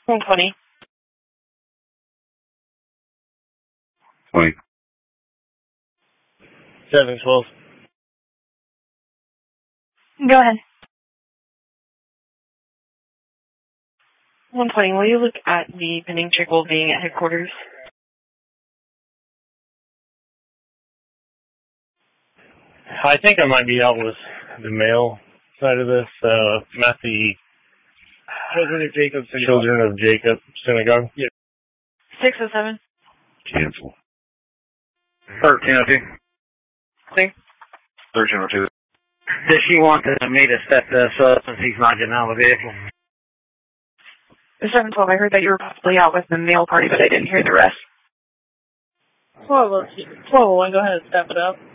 120. 20. 712. Go ahead. 120, will you look at the pending trickle being at headquarters? I think I might be out with the male side of this. I'm at the Children of Jacob Synagogue. Yep. 607. Cancel. 1302. Clear. 1302. Does she want me to set this up since he's not getting out of the vehicle? 712, I heard that you were possibly out with the male party, but I didn't hear the rest. 1201, go ahead and step it up.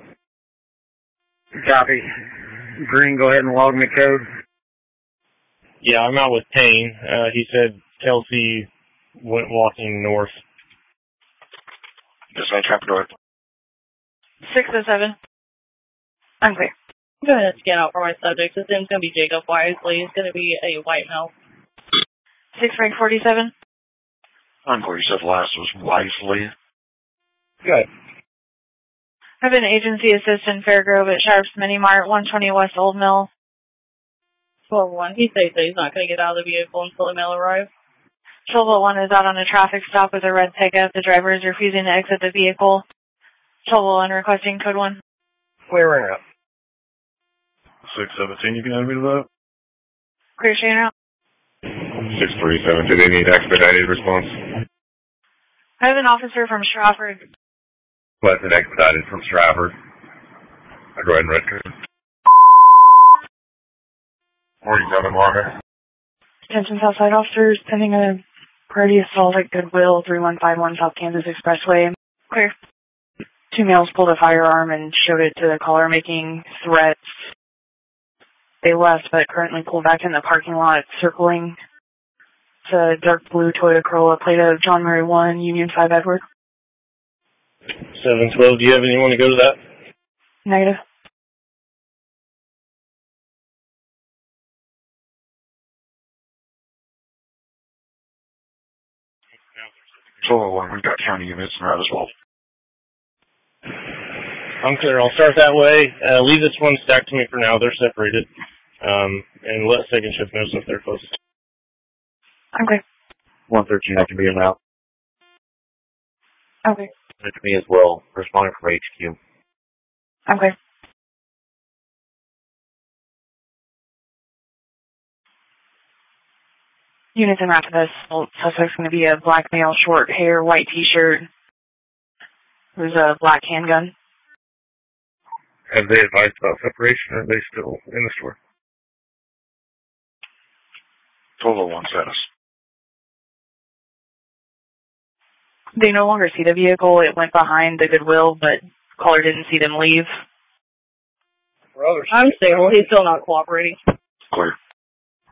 Copy. Green, go ahead and log me code. Yeah, I'm out with Payne. He said Kelsey went walking north. Dispatch traffic north. 607. I'm clear. Go ahead and scan out for my subject. His name's going to be Jacob Wisely. He's going to be a white male. 647. Encore, you said last was Wisely. Good. I've been agency assistant Fairgrove at Sharps Mini Mart, 120 West Old Mill. 1201. He states that he's not going to get out of the vehicle until the mail arrives. 1201 is out on a traffic stop with a red pickup. The driver is refusing to exit the vehicle. 1201 requesting code 1. Clearing up. 617, you can add me to that? Clear shooting out. 637, do they need expedited response? I have an officer from Stratford. Requested expedited from Stratford. I'll go ahead and red code. 47, Margaret. Attention Southside officers, pending a party assault at Goodwill, 3151 South Kansas Expressway. Clear. 2 males pulled a firearm and showed it to the caller, making threats. They left, but currently pulled back in the parking lot, circling. It's a dark blue Toyota Corolla, plate of John Murray 1, Union 5 Edward. 712, do you have anyone to go to that? Negative. We've got county units in route as well. I'm clear. I'll start that way. Leave this one stacked to me for now. They're separated. And let second shift know if they're close. Okay. 113, I can be en route. Okay. It's me as well, responding from HQ. Okay. Units in route to this suspect's going to be a black male, short hair, white t-shirt. There's a black handgun. Have they advised about separation, or are they still in the store? Total 1 status. They no longer see the vehicle. It went behind the Goodwill, but caller didn't see them leave. I'm stable. He's still not cooperating. Clear.